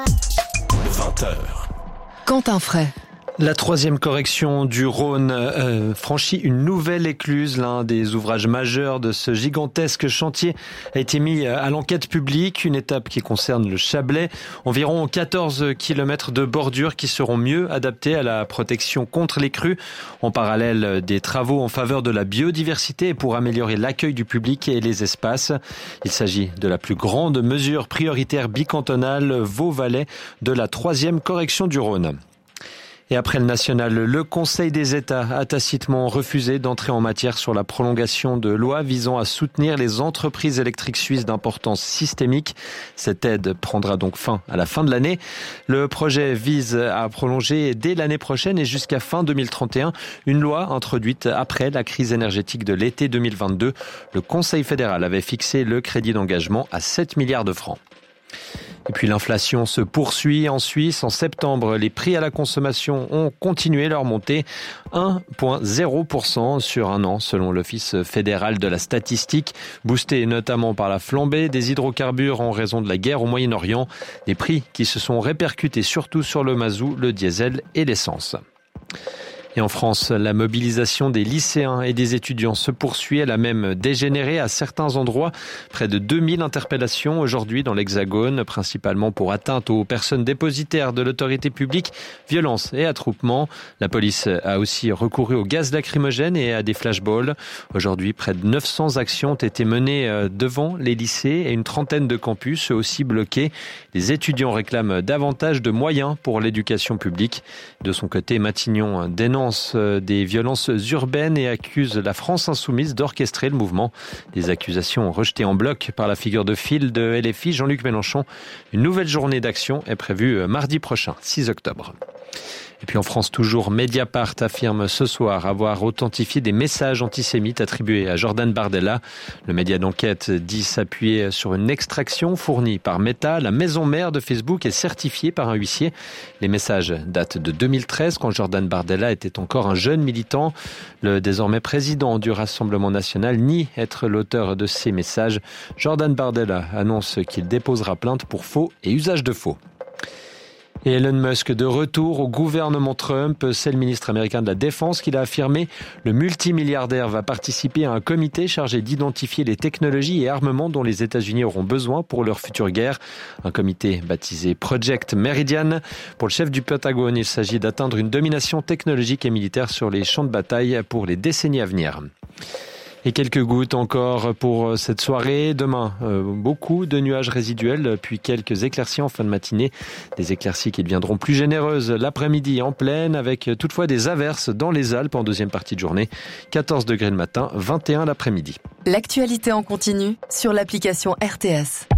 20h. Quentin Fray. La troisième correction du Rhône franchit une nouvelle écluse. L'un des ouvrages majeurs de ce gigantesque chantier a été mis à l'enquête publique. Une étape qui concerne le Chablais. Environ 14 kilomètres de bordures qui seront mieux adaptés à la protection contre les crues. En parallèle, des travaux en faveur de la biodiversité et pour améliorer l'accueil du public et les espaces. Il s'agit de la plus grande mesure prioritaire bicantonale Vaud-Valais de la troisième correction du Rhône. Et après le national, le Conseil des États a tacitement refusé d'entrer en matière sur la prolongation de loi visant à soutenir les entreprises électriques suisses d'importance systémique. Cette aide prendra donc fin à la fin de l'année. Le projet vise à prolonger dès l'année prochaine et jusqu'à fin 2031 une loi introduite après la crise énergétique de l'été 2022. Le Conseil fédéral avait fixé le crédit d'engagement à 7 milliards de francs. Et puis l'inflation se poursuit en Suisse. En septembre, les prix à la consommation ont continué leur montée 1,0% sur un an, selon l'Office fédéral de la statistique, boosté notamment par la flambée des hydrocarbures en raison de la guerre au Moyen-Orient. Des prix qui se sont répercutés surtout sur le mazout, le diesel et l'essence. Et en France, la mobilisation des lycéens et des étudiants se poursuit. Elle a même dégénéré à certains endroits. Près de 2000 interpellations aujourd'hui dans l'Hexagone, principalement pour atteinte aux personnes dépositaires de l'autorité publique, violence et attroupement. La police a aussi recouru au gaz lacrymogène et à des flashballs. Aujourd'hui, près de 900 actions ont été menées devant les lycées et une trentaine de campus aussi bloqués. Les étudiants réclament davantage de moyens pour l'éducation publique. De son côté, Matignon dénonce des violences urbaines et accuse la France insoumise d'orchestrer le mouvement. Des accusations rejetées en bloc par la figure de file de LFI, Jean-Luc Mélenchon. Une nouvelle journée d'action est prévue mardi prochain, 6 octobre. Et puis en France toujours, Mediapart affirme ce soir avoir authentifié des messages antisémites attribués à Jordan Bardella. Le média d'enquête dit s'appuyer sur une extraction fournie par Meta. La maison mère de Facebook est certifiée par un huissier. Les messages datent de 2013 quand Jordan Bardella était encore un jeune militant. Le désormais président du Rassemblement national nie être l'auteur de ces messages. Jordan Bardella annonce qu'il déposera plainte pour faux et usage de faux. Et Elon Musk de retour au gouvernement Trump, c'est le ministre américain de la Défense qui l'a affirmé. Le multimilliardaire va participer à un comité chargé d'identifier les technologies et armements dont les États-Unis auront besoin pour leur future guerre. Un comité baptisé Project Meridian. Pour le chef du Pentagone, il s'agit d'atteindre une domination technologique et militaire sur les champs de bataille pour les décennies à venir. Et quelques gouttes encore pour cette soirée. Demain, beaucoup de nuages résiduels, puis quelques éclaircies en fin de matinée. Des éclaircies qui deviendront plus généreuses l'après-midi en plaine, avec toutefois des averses dans les Alpes en deuxième partie de journée. 14 degrés le matin, 21 l'après-midi. L'actualité en continu sur l'application RTS.